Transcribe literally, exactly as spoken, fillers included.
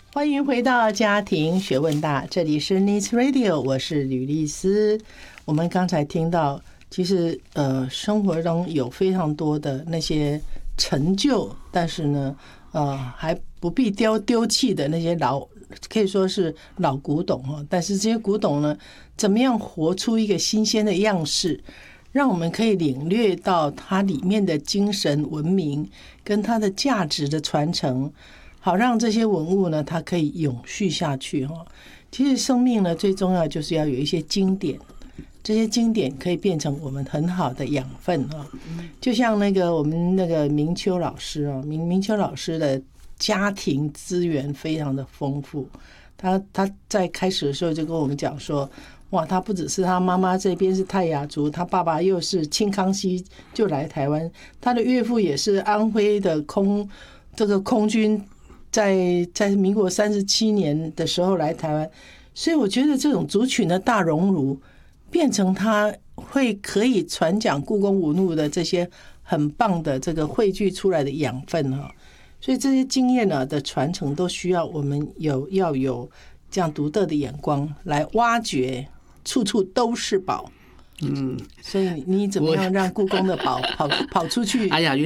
欢迎回到家庭学问大，这里是 Needs Radio， 我是吕丽丝。我们刚才听到，其实呃，生活中有非常多的那些成就，但是呢，呃，还不必丢丢弃的那些老，可以说是老古董哦。但是这些古董呢，怎么样活出一个新鲜的样式，让我们可以领略到它里面的精神文明跟它的价值的传承。好让这些文物呢，它可以永续下去哈。其实生命呢，最重要就是要有一些经典，这些经典可以变成我们很好的养分啊。就像那个我们那个明秋老师啊，明明秋老师的家庭资源非常的丰富。他他在开始的时候就跟我们讲说，哇，他不只是他妈妈这边是泰雅族，他爸爸又是清康熙就来台湾，他的岳父也是安徽的空这个空军。在在民国三十七年的时候来台湾，所以我觉得这种族群的大熔炉，变成他会可以传讲故宫文物的这些很棒的这个汇聚出来的养分哈。所以这些经验呢的传承，都需要我们有要有这样独特的眼光来挖掘，处处都是宝。嗯，所以你怎么样让故宫的宝跑跑出去？ 哎呀，